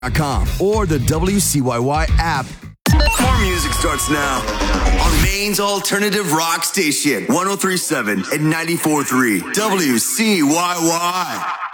or the WCYY app. More music starts now on Maine's alternative rock station, 103.7 and 94.3 WCYY.